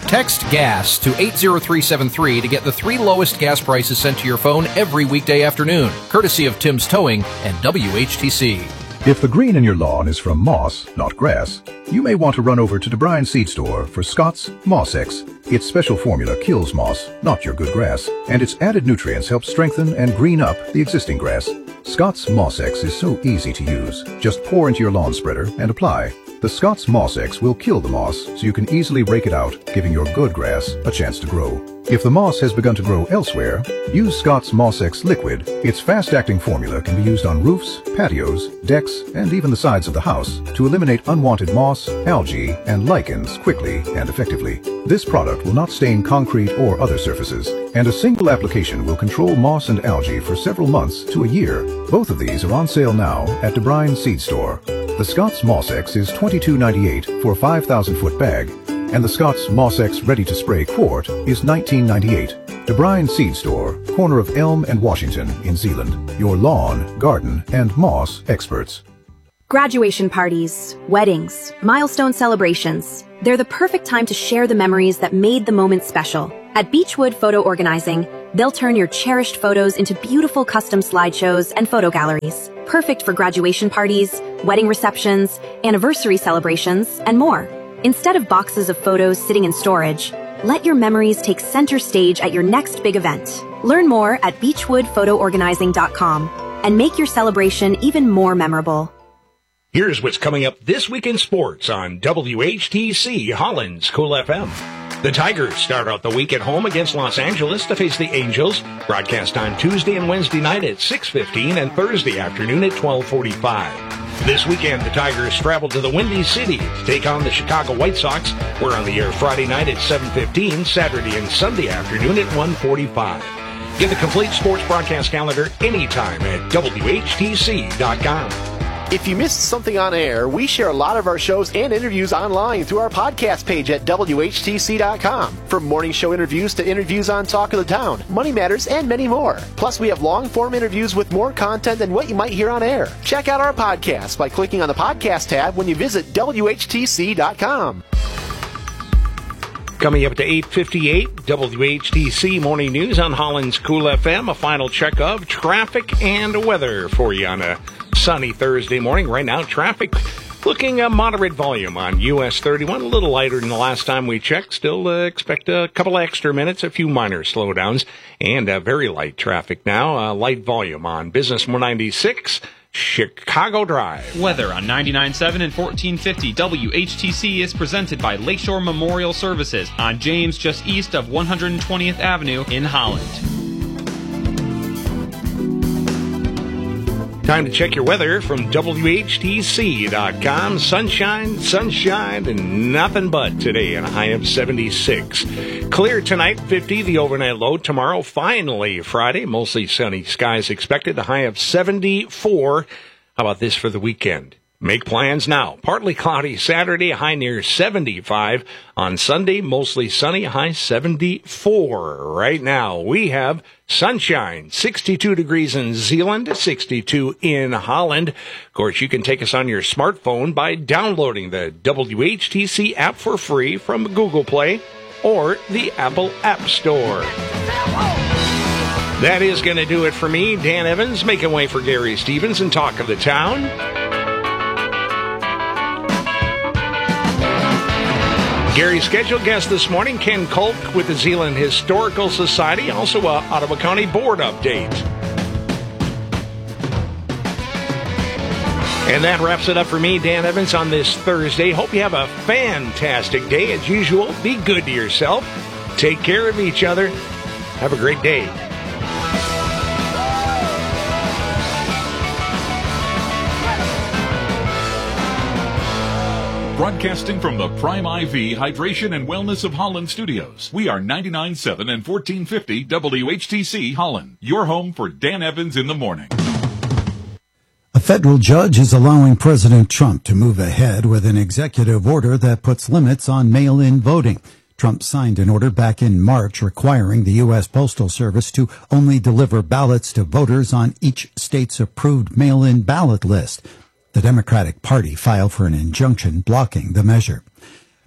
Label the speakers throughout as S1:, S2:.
S1: Text GAS to 80373 to get the 3 lowest gas prices sent to your phone every weekday afternoon, courtesy of Tim's Towing and WHTC.
S2: If the green in your lawn is from moss, not grass, you may want to run over to DeBryan Seed Store for Scott's Moss X. Its special formula kills moss, not your good grass, and its added nutrients help strengthen and green up the existing grass. Scott's Moss X is so easy to use. Just pour into your lawn spreader and apply. The Scott's Moss X will kill the moss so you can easily rake it out, giving your good grass a chance to grow. If the moss has begun to grow elsewhere, use Scott's Moss X Liquid. Its fast-acting formula can be used on roofs, patios, decks, and even the sides of the house to eliminate unwanted moss, algae, and lichens quickly and effectively. This product will not stain concrete or other surfaces, and a single application will control moss and algae for several months to a year. Both of these are on sale now at DeBryan Seed Store. The Scott's Moss X is $22.98 for a 5,000-foot bag, and the Scott's Moss X Ready-to-Spray quart is $19.98. DeBryan Seed Store, corner of Elm and Washington in Zeeland. Your lawn, garden, and moss experts.
S3: Graduation parties, weddings, milestone celebrations. They're the perfect time to share the memories that made the moment special. At Beechwood Photo Organizing, they'll turn your cherished photos into beautiful custom slideshows and photo galleries. Perfect for graduation parties, wedding receptions, anniversary celebrations, and more. Instead of boxes of photos sitting in storage, let your memories take center stage at your next big event. Learn more at beechwoodphotoorganizing.com and make your celebration even more memorable.
S4: Here's what's coming up this week in sports on WHTC Holland's Cool FM. The Tigers start out the week at home against Los Angeles to face the Angels. Broadcast on Tuesday and Wednesday night at 6:15 and Thursday afternoon at 12:45. This weekend, the Tigers travel to the Windy City to take on the Chicago White Sox. We're on the air Friday night at 7:15, Saturday and Sunday afternoon at 1:45. Get the complete sports broadcast calendar anytime at WHTC.com.
S5: If you missed something on air, we share a lot of our shows and interviews online through our podcast page at WHTC.com. From morning show interviews to interviews on Talk of the Town, Money Matters, and many more. Plus, we have long-form interviews with more content than what you might hear on air. Check out our podcast by clicking on the podcast tab when you visit WHTC.com.
S4: Coming up to 8:58, WHTC Morning News on Holland's Cool FM. A final check of traffic and weather for you on a sunny Thursday morning. Right now, traffic looking a moderate volume on US 31, a little lighter than the last time we checked. Still expect a couple extra minutes, a few minor slowdowns, and very light traffic now. Light volume on Business 196. Chicago Drive.
S6: Weather on 99.7 and 1450 WHTC is presented by Lakeshore Memorial Services on James, just east of 120th Avenue in Holland.
S4: Time to check your weather from WHTC.com. Sunshine, and nothing but today, and a high of 76. Clear tonight, 50, the overnight low. Tomorrow, finally Friday, mostly sunny skies expected, a high of 74. How about this for the weekend? Make plans now. Partly cloudy Saturday, a high near 75. On Sunday, mostly sunny, high 74. Right now, we have sunshine, 62 degrees in Zeeland, 62 in Holland. Of course, you can take us on your smartphone by downloading the WHTC app for free from Google Play or the Apple App Store. That is going to do it for me, Dan Evans, making way for Gary Stevens and Talk of the Town. Gary's scheduled guest this morning, Ken Kolk with the Zeeland Historical Society, also a Ottawa County Board update. And that wraps it up for me, Dan Evans, on this Thursday. Hope you have a fantastic day. As usual, be good to yourself. Take care of each other. Have a great day.
S7: Broadcasting from the Prime IV Hydration and Wellness of Holland studios. We are 99.7 and 1450 WHTC Holland. Your home for Dan Evans in the morning.
S8: A federal judge is allowing President Trump to move ahead with an executive order that puts limits on mail-in voting. Trump signed an order back in March requiring the U.S. Postal Service to only deliver ballots to voters on each state's approved mail-in ballot list. The Democratic Party filed for an injunction blocking the measure.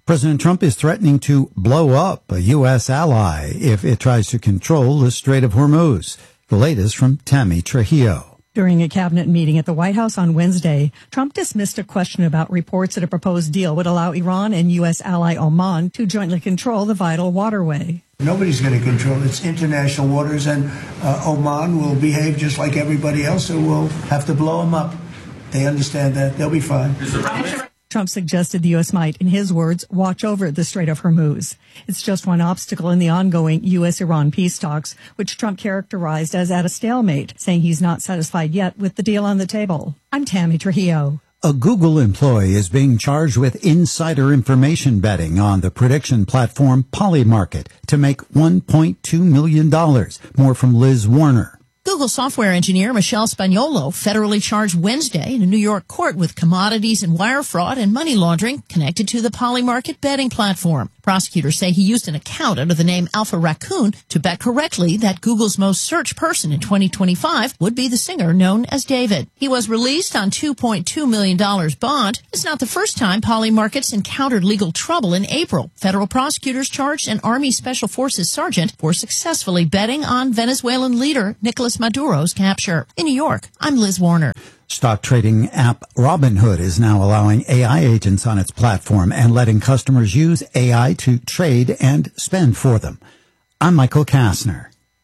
S8: President Trump is threatening to blow up a U.S. ally if it tries to control the Strait of Hormuz. The latest from Tammy Trujillo.
S9: During a cabinet meeting at the White House on Wednesday, Trump dismissed a question about reports that a proposed deal would allow Iran and U.S. ally Oman to jointly control the vital waterway.
S10: Nobody's going to control it. It's international waters, and Oman will behave just like everybody else, so we'll have to blow them up. They understand that. They'll be fine.
S9: Trump suggested the U.S. might, in his words, watch over the Strait of Hormuz. It's just one obstacle in the ongoing U.S.-Iran peace talks, which Trump characterized as at a stalemate, saying he's not satisfied yet with the deal on the table. I'm Tammy Trujillo.
S8: A Google employee is being charged with insider information betting on the prediction platform Polymarket to make $1.2 million. More from Liz Warner.
S11: Google software engineer Michelle Spagnolo federally charged Wednesday in a New York court with commodities and wire fraud and money laundering connected to the Polymarket betting platform. Prosecutors say he used an account under the name Alpha Raccoon to bet correctly that Google's most searched person in 2025 would be the singer known as David. He was released on $2.2 million bond. It's not the first time Polymarket's encountered legal trouble in April. Federal prosecutors charged an Army Special Forces sergeant for successfully betting on Venezuelan leader Nicolas Maduro's capture. In New York, I'm Liz Warner.
S8: Stock trading app Robinhood is now allowing AI agents on its platform and letting customers use AI to trade and spend for them. I'm Michael Kastner.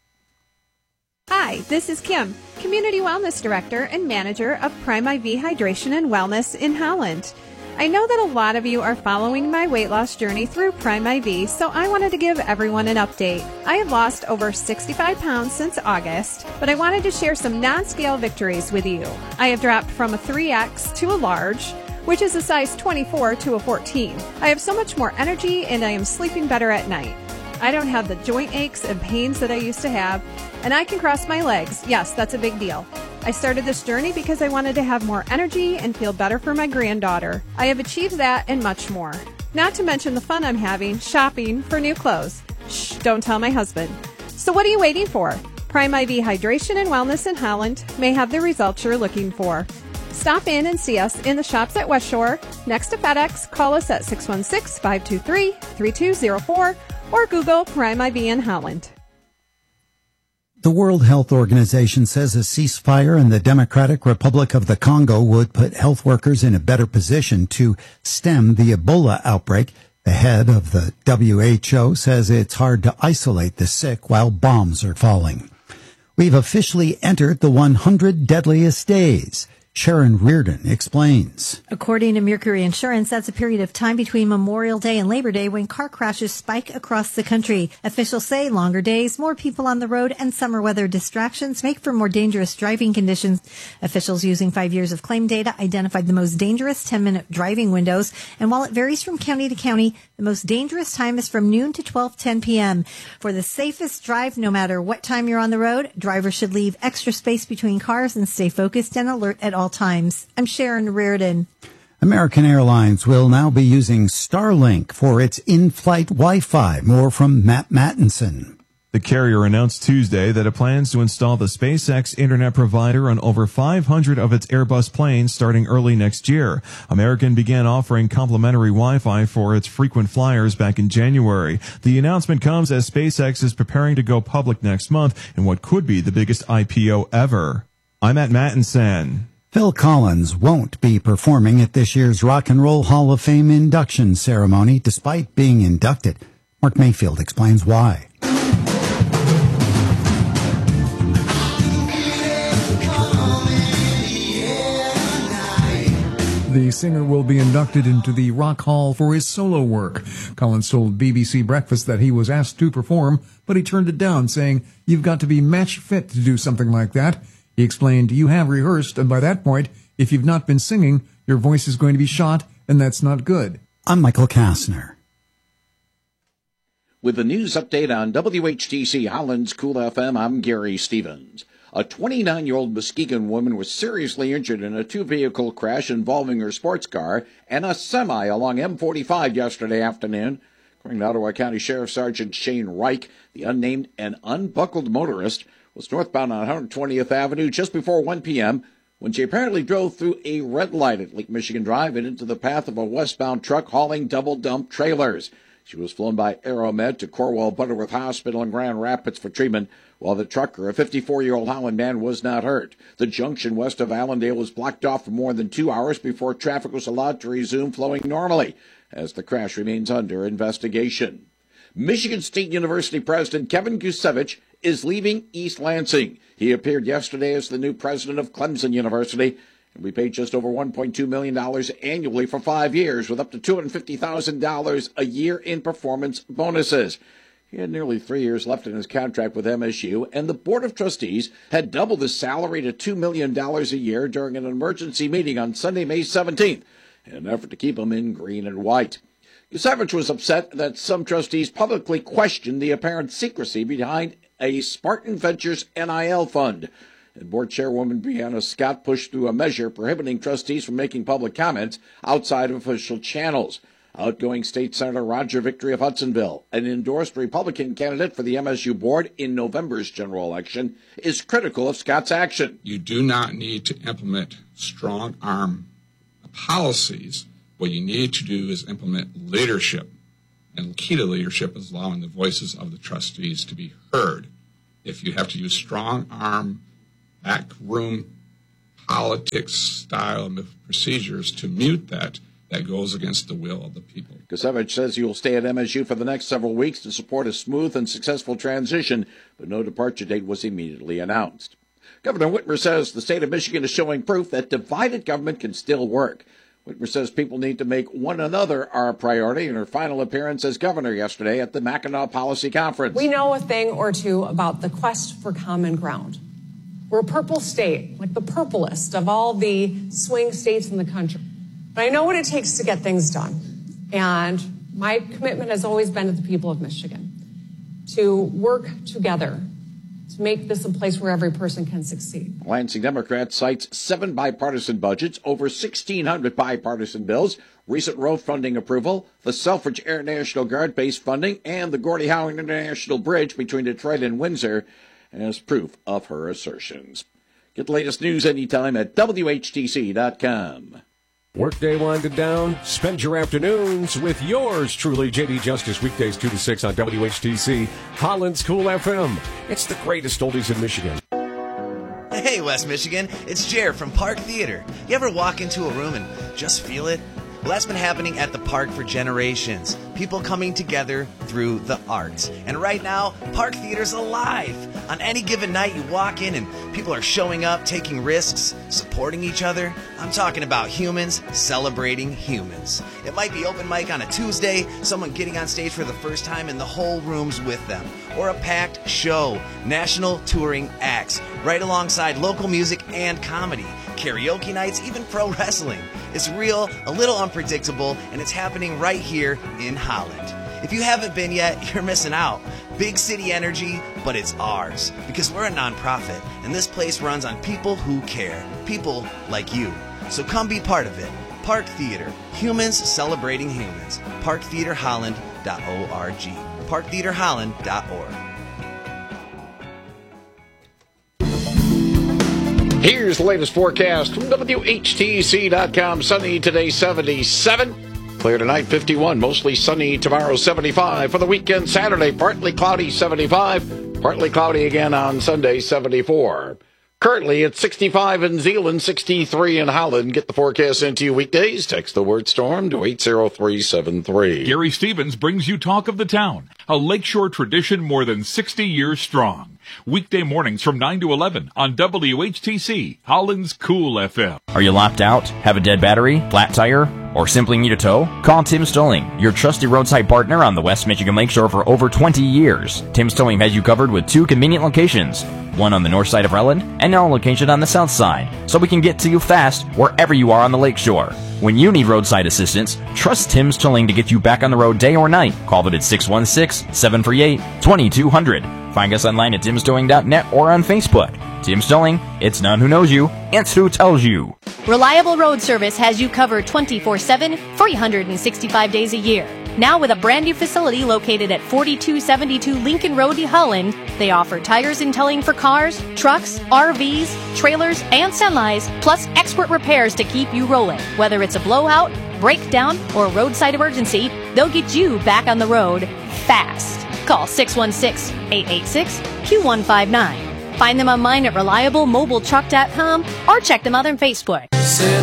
S12: Hi, this is Kim, Community Wellness Director and Manager of Prime IV Hydration and Wellness in Holland. I know that a lot of you are following my weight loss journey through Prime IV, so I wanted to give everyone an update. I have lost over 65 pounds since August, but I wanted to share some non-scale victories with you. I have dropped from a 3X to a large, which is a size 24 to a 14. I have so much more energy and I am sleeping better at night. I don't have the joint aches and pains that I used to have, and I can cross my legs. Yes, that's a big deal. I started this journey because I wanted to have more energy and feel better for my granddaughter. I have achieved that and much more. Not to mention the fun I'm having shopping for new clothes. Shh, don't tell my husband. So what are you waiting for? Prime IV Hydration and Wellness in Holland may have the results you're looking for. Stop in and see us in the shops at West Shore, next to FedEx. Call us at 616-523-3204 or Google Prime IV in Holland.
S8: The World Health Organization says a ceasefire in the Democratic Republic of the Congo would put health workers in a better position to stem the Ebola outbreak. The head of the WHO says it's hard to isolate the sick while bombs are falling. We've officially entered the 100 deadliest days. Sharon Reardon explains.
S13: According to Mercury Insurance, that's a period of time between Memorial Day and Labor Day when car crashes spike across the country. Officials say longer days, more people on the road, and summer weather distractions make for more dangerous driving conditions. Officials using 5 years of claim data identified the most dangerous 10-minute driving windows, and while it varies from county to county, the most dangerous time is from noon to 12:10 p.m. For the safest drive, no matter what time you're on the road, drivers should leave extra space between cars and stay focused and alert at all times. I'm Sharon Reardon.
S8: American Airlines will now be using Starlink for its in-flight Wi-Fi. More from Matt Mattinson.
S14: The carrier announced Tuesday that it plans to install the SpaceX internet provider on over 500 of its Airbus planes starting early next year. American began offering complimentary Wi-Fi for its frequent flyers back in January. The announcement comes as SpaceX is preparing to go public next month in what could be the biggest IPO ever. I'm Matt Mattinson.
S8: Phil Collins won't be performing at this year's Rock and Roll Hall of Fame induction ceremony despite being inducted. Mark Mayfield explains why.
S15: The singer will be inducted into the Rock Hall for his solo work. Collins told BBC Breakfast that he was asked to perform, but he turned it down, saying, "You've got to be match fit to do something like that." He explained, "You have rehearsed, and by that point, if you've not been singing, your voice is going to be shot, and that's not good."
S8: I'm Michael Kastner.
S16: With the news update on WHTC Holland's Cool FM, I'm Gary Stevens. A 29-year-old Muskegon woman was seriously injured in a two-vehicle crash involving her sports car and a semi along M45 yesterday afternoon. According to Ottawa County Sheriff Sergeant Shane Reich, the unnamed and unbuckled motorist was northbound on 120th Avenue just before 1 p.m. when she apparently drove through a red light at Lake Michigan Drive and into the path of a westbound truck hauling double-dump trailers. She was flown by Aeromed to Corwell Butterworth Hospital in Grand Rapids for treatment, while the trucker, a 54-year-old Holland man, was not hurt. The junction west of Allendale was blocked off for more than 2 hours before traffic was allowed to resume flowing normally, as the crash remains under investigation. Michigan State University President Kevin Kusevich is leaving East Lansing. He appeared yesterday as the new president of Clemson University and we paid just over $1.2 million annually for 5 years, with up to $250,000 a year in performance bonuses. He had nearly 3 years left in his contract with MSU, and the Board of Trustees had doubled his salary to $2 million a year during an emergency meeting on Sunday, May 17th, in an effort to keep him in green and white. Kusevich was upset that some trustees publicly questioned the apparent secrecy behind a Spartan Ventures NIL fund. And Board Chairwoman Brianna Scott pushed through a measure prohibiting trustees from making public comments outside of official channels. Outgoing State Senator Roger Victory of Hudsonville, an endorsed Republican candidate for the MSU board in November's general election, is critical of Scott's action.
S17: You do not need to implement strong-arm policies. What you need to do is implement leadership. And the key to leadership is allowing the voices of the trustees to be heard. If you have to use strong-arm, backroom politics style procedures to mute that, that goes against the will of the people.
S16: Kusevich says he will stay at MSU for the next several weeks to support a smooth and successful transition, but no departure date was immediately announced. Governor Whitmer says the state of Michigan is showing proof that divided government can still work. Whitmer says people need to make one another our priority in her final appearance as governor yesterday at the Mackinac Policy Conference.
S18: We know a thing or two about the quest for common ground. We're a purple state, like the purplest of all the swing states in the country. But I know what it takes to get things done. And my commitment has always been to the people of Michigan to work together to make this a place where every person can succeed.
S16: Lansing Democrat cites 7 bipartisan budgets, over 1,600 bipartisan bills, recent road funding approval, the Selfridge Air National Guard base funding, and the Gordie Howe International Bridge between Detroit and Windsor as proof of her assertions. Get the latest news anytime at WHTC.com.
S19: Workday winded down. Spend your afternoons with yours truly, JD Justice, weekdays 2 to 6 on WHTC, Holland's Cool FM. It's the greatest oldies in Michigan.
S20: Hey, West Michigan, it's Jer from Park Theater. You ever walk into a room and just feel it? Well, that's been happening at the park for generations. People coming together through the arts. And right now, Park Theater's alive. On any given night, you walk in and people are showing up, taking risks, supporting each other. I'm talking about humans celebrating humans. It might be open mic on a Tuesday, someone getting on stage for the first time and the whole room's with them. Or a packed show, national touring acts, right alongside local music and comedy. Karaoke nights, even pro wrestling. It's real, a little unpredictable, and it's happening right here in Holland. If you haven't been yet, you're missing out. Big city energy, but it's ours. Because we're a nonprofit, and this place runs on people who care. People like you. So come be part of it. Park Theater. Humans celebrating humans. ParkTheaterHolland.org. ParkTheaterHolland.org.
S4: Here's the latest forecast from WHTC.com. Sunny today, 77. Clear tonight, 51. Mostly sunny tomorrow, 75. For the weekend, Saturday, partly cloudy, 75. Partly cloudy again on Sunday, 74. Currently, it's 65 in Zeeland, 63 in Holland. Get the forecast into you weekdays. Text the word storm to 80373.
S7: Gary Stevens brings you Talk of the Town, a lakeshore tradition more than 60 years strong. Weekday mornings from 9 to 11 on WHTC, Holland's Cool FM.
S21: Are you locked out? Have a dead battery? Flat tire? Or simply need a tow? Call Tim Stolling, your trusted roadside partner on the West Michigan Lakeshore for over 20 years. Tim Stolling has you covered with 2 convenient locations, one on the north side of Relland and now a location on the south side, so we can get to you fast wherever you are on the lakeshore. When you need roadside assistance, trust Tim Stolling to get you back on the road day or night. Call it at 616-738-2200. Find us online at timstowing.net or on Facebook. Tim Stolling, it's not who knows you, it's who tells you.
S22: Reliable Road Service has you covered 24/7, 365 days a year.
S1: Now with a brand new facility located at 4272 Lincoln Road in Holland, they offer tires and towing for cars, trucks, RVs, trailers, and semis, plus expert repairs to keep you rolling. Whether it's a blowout, breakdown, or roadside emergency, they'll get you back on the road fast. Call 616-886-2159. Find them online at reliablemobiletruck.com or check them out on Facebook.